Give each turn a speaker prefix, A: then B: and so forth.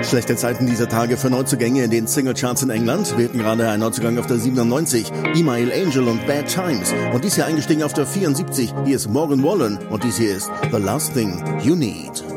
A: Schlechte Zeiten dieser Tage für Neuzugänge in den Singlecharts in England. Wir hatten gerade einen Neuzugang auf der 97, Email Angel und Bad Times. Und dies hier eingestiegen auf der 74. Hier ist Morgan Wallen und dies hier ist The Last Thing You Need.